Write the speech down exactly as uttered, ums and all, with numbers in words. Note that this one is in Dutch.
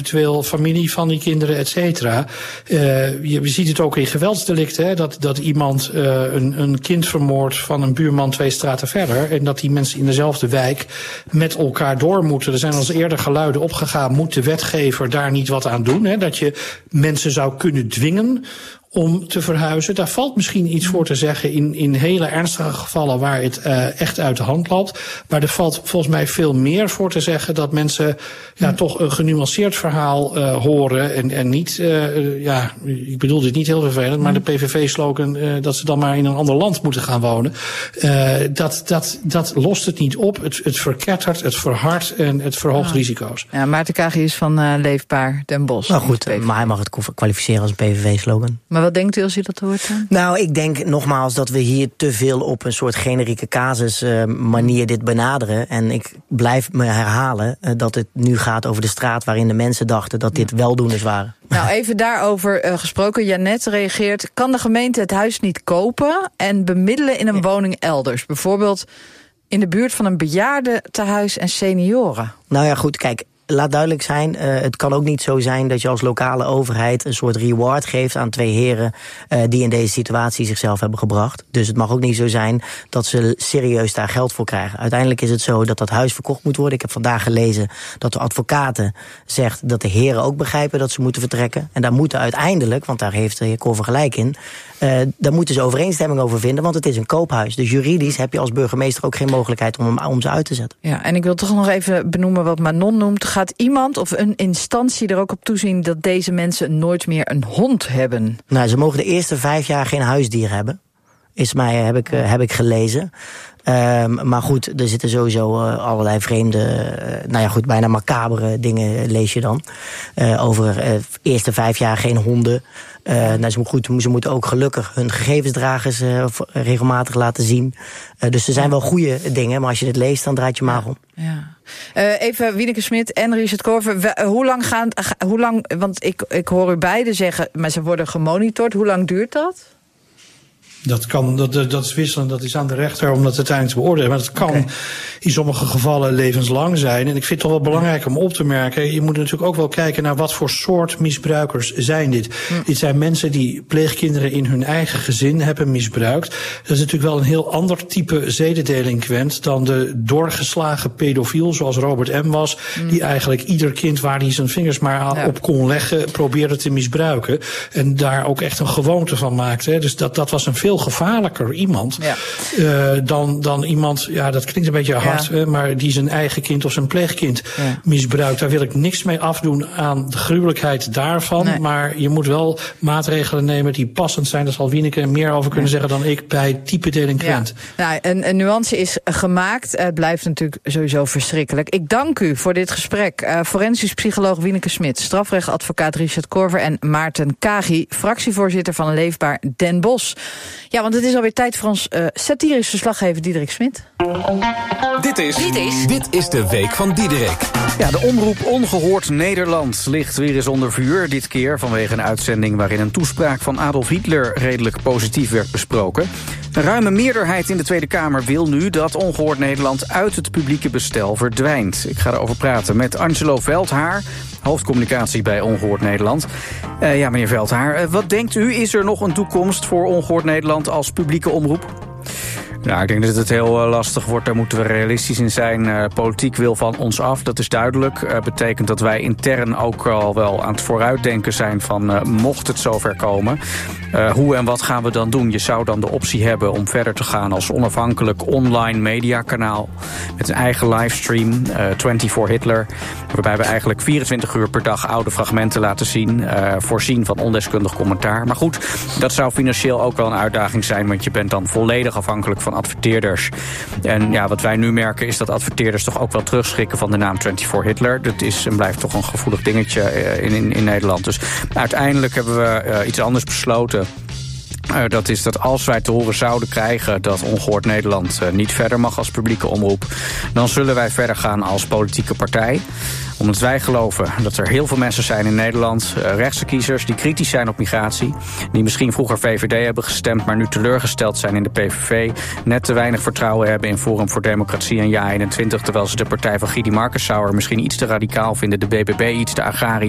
eventueel familie van die kinderen, et cetera. Uh, je ziet het ook in geweldsdelicten, hè, dat, dat iemand uh, een, een kind vermoordt van een buurman twee straten verder. En dat die mensen in dezelfde wijk met elkaar door moeten. Er zijn al eens eerder geluiden opgegaan, moet de wetgever daar niet wat aan doen? Hè, dat je mensen zou kunnen dwingen om te verhuizen. Daar valt misschien iets voor te zeggen in, in hele ernstige gevallen waar het uh, echt uit de hand loopt. Maar er valt volgens mij veel meer voor te zeggen dat mensen ja, hmm. toch een genuanceerd verhaal uh, horen en, en niet, uh, ja, ik bedoel dit niet heel vervelend, hmm. maar de P V V-slogan uh, dat ze dan maar in een ander land moeten gaan wonen. Uh, dat, dat, dat lost het niet op. Het, het verkettert, het verhardt en het verhoogt ah. risico's. Ja, Maarten Kagi is van uh, Leefbaar Den Bosch. Nou goed, maar hij mag het kwalificeren als een P V V-slogan. Maar wat denkt u als u dat hoort dan? Nou, ik denk nogmaals dat we hier te veel op een soort generieke casus uh, manier dit benaderen. En ik blijf me herhalen uh, dat het nu gaat over de straat waarin de mensen dachten dat dit weldoeners waren. Nou, even daarover uh, gesproken. Jeannette reageert, kan de gemeente het huis niet kopen en bemiddelen in een ja. woning elders? Bijvoorbeeld in de buurt van een bejaardentehuis en senioren. Nou ja, goed, kijk. Laat duidelijk zijn, uh, het kan ook niet zo zijn dat je als lokale overheid een soort reward geeft aan twee heren uh, die in deze situatie zichzelf hebben gebracht. Dus het mag ook niet zo zijn dat ze serieus daar geld voor krijgen. Uiteindelijk is het zo dat dat huis verkocht moet worden. Ik heb vandaag gelezen dat de advocaten zegt dat de heren ook begrijpen dat ze moeten vertrekken. En daar moeten uiteindelijk, want daar heeft de heer Korver gelijk in, uh, daar moeten ze overeenstemming over vinden, want het is een koophuis. Dus juridisch heb je als burgemeester ook geen mogelijkheid om, hem, om ze uit te zetten. Ja, en ik wil toch nog even benoemen wat Manon noemt. Gaat iemand of een instantie er ook op toezien dat deze mensen nooit meer een hond hebben? Nou, ze mogen de eerste vijf jaar geen huisdier hebben. Is mij, heb ik, uh, heb ik gelezen. Um, maar goed, er zitten sowieso uh, allerlei vreemde, uh, nou ja goed, bijna macabere dingen lees je dan. Uh, over uh, eerste vijf jaar geen honden. Uh, nou, ze, goed, ze moeten ook gelukkig hun gegevensdragers uh, regelmatig laten zien. Uh, dus er zijn wel goede dingen, maar als je dit leest, dan draait je maag om. Ja. Uh, even Wieneke Smit en Richard Korver. We, uh, hoe lang gaan, uh, hoe lang, want ik, ik hoor u beiden zeggen, maar ze worden gemonitord. Hoe lang duurt dat? Dat kan, dat, dat is wisselend, dat is aan de rechter om dat uiteindelijk te beoordelen. Maar dat kan okay. in sommige gevallen levenslang zijn. En ik vind het toch wel belangrijk om op te merken, je moet natuurlijk ook wel kijken naar wat voor soort misbruikers zijn dit. Hm. Dit zijn mensen die pleegkinderen in hun eigen gezin hebben misbruikt. Dat is natuurlijk wel een heel ander type zedendelinquent dan de doorgeslagen pedofiel zoals Robert M. was. Hm. Die eigenlijk ieder kind waar hij zijn vingers maar ja. op kon leggen probeerde te misbruiken. En daar ook echt een gewoonte van maakte. Dus dat, dat was een veel gevaarlijker iemand ja. uh, dan, dan iemand, ja dat klinkt een beetje hard, ja. uh, maar die zijn eigen kind of zijn pleegkind ja. misbruikt. Daar wil ik niks mee afdoen aan de gruwelijkheid daarvan, nee. maar je moet wel maatregelen nemen die passend zijn. Daar zal Wieneke meer over kunnen ja. zeggen dan ik bij type delinquent. Ja. Nou, een, een nuance is gemaakt. Het blijft natuurlijk sowieso verschrikkelijk. Ik dank u voor dit gesprek. Uh, forensisch psycholoog Wieneke Smit, strafrechtadvocaat Richard Korver en Maarten Kagi, fractievoorzitter van Leefbaar Den Bosch. Ja, want het is alweer tijd voor ons uh, satirisch verslaggever Diederik Smit. Dit is, dit is Dit is de Week van Diederik. Ja, de omroep Ongehoord Nederland ligt weer eens onder vuur. Dit keer vanwege een uitzending waarin een toespraak van Adolf Hitler redelijk positief werd besproken. Een ruime meerderheid in de Tweede Kamer wil nu dat Ongehoord Nederland uit het publieke bestel verdwijnt. Ik ga erover praten met Angelo Veldhaar, hoofdcommunicatie bij Ongehoord Nederland. Uh, ja, meneer Veldhaar, uh, wat denkt u? Is er nog een toekomst voor Ongehoord Nederland als publieke omroep? Nou, ik denk dat het heel uh, lastig wordt. Daar moeten we realistisch in zijn. Uh, politiek wil van ons af, dat is duidelijk. Uh, betekent dat wij intern ook al wel aan het vooruitdenken zijn van uh, mocht het zover komen. Uh, hoe en wat gaan we dan doen? Je zou dan de optie hebben om verder te gaan als onafhankelijk online mediakanaal met een eigen livestream, uh, vierentwintig Hitler, waarbij we eigenlijk vierentwintig uur per dag oude fragmenten laten zien, uh, voorzien van ondeskundig commentaar. Maar goed, dat zou financieel ook wel een uitdaging zijn, want je bent dan volledig afhankelijk van adverteerders. En ja, wat wij nu merken is dat adverteerders toch ook wel terugschrikken van de naam vierentwintig Hitler. Dat is en blijft toch een gevoelig dingetje in, in, in Nederland. Dus uiteindelijk hebben we uh, iets anders besloten. Uh, dat is dat als wij te horen zouden krijgen dat Ongehoord Nederland uh, niet verder mag als publieke omroep, dan zullen wij verder gaan als politieke partij. Omdat wij geloven dat er heel veel mensen zijn in Nederland, uh, rechtse kiezers, die kritisch zijn op migratie, die misschien vroeger V V D hebben gestemd, maar nu teleurgesteld zijn in de P V V, net te weinig vertrouwen hebben in Forum voor Democratie en Ja eenentwintig, terwijl ze de partij van Guidy Markensauer misschien iets te radicaal vinden, de B B B iets te agrarisch.